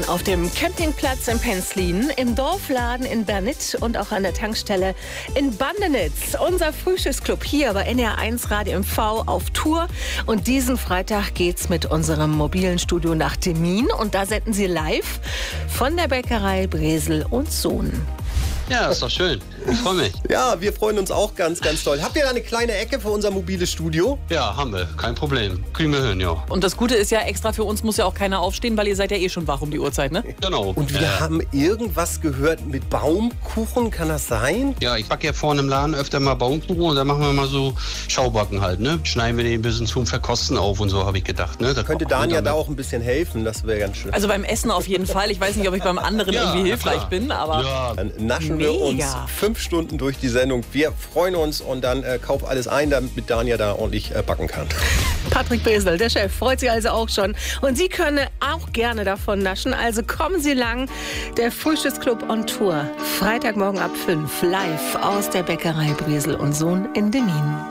Auf dem Campingplatz in Penzlin, im Dorfladen in Bernitz und auch an der Tankstelle in Bandenitz. Unser Frühstücksclub hier bei NR1 Radio MV auf Tour. Und diesen Freitag geht's mit unserem mobilen Studio nach Demmin. Und da senden sie live von der Bäckerei Bresel und Sohn. Ja, ist doch schön. Ich freue mich. Ja, wir freuen uns auch ganz, ganz toll. Habt ihr da eine kleine Ecke für unser mobiles Studio? Ja, haben wir. Kein Problem. Kriegen wir hin, ja. Und das Gute ist ja, extra für uns muss ja auch keiner aufstehen, weil ihr seid ja eh schon wach um die Uhrzeit, ne? Genau. Und wir haben irgendwas gehört mit Baumkuchen, kann das sein? Ja, ich backe ja vorne im Laden öfter mal Baumkuchen und dann machen wir mal so Schaubacken halt, ne? Schneiden wir den ein bisschen zum Verkosten auf und so, habe ich gedacht, ne? Da könnte Dania da auch ein bisschen helfen, das wäre ganz schön. Also beim Essen auf jeden Fall. Ich weiß nicht, ob ich beim anderen irgendwie hilfreich bin, aber... Ja. Dann naschen wir uns 5 Stunden durch die Sendung. Wir freuen uns und dann kauf alles ein, damit Dania da ordentlich backen kann. Patrick Bresel, der Chef, freut sich also auch schon. Und Sie können auch gerne davon naschen. Also kommen Sie lang. Der Frühstücksclub on Tour. Freitagmorgen ab 5 live aus der Bäckerei Bresel und Sohn in Demmin.